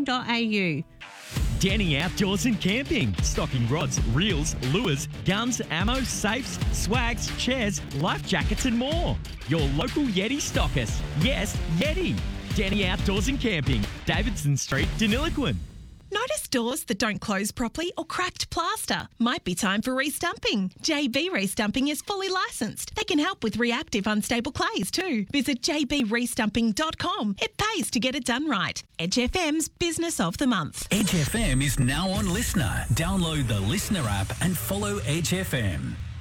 edgefm.com.au. Denny Outdoors and Camping. Stocking rods, reels, lures, guns, ammo, safes, swags, chairs, life jackets and more. Your local Yeti stockist. Yes, Yeti. Denny Outdoors and Camping. Davidson Street, Deniliquin. Notice doors that don't close properly or cracked plaster? Might be time for restumping. JB Restumping is fully licensed. They can help with reactive unstable clays too. Visit jbrestumping.com. It pays to get it done right. Edge FM's Business of the Month. Edge FM is now on Listener. Download the Listener app and follow Edge FM.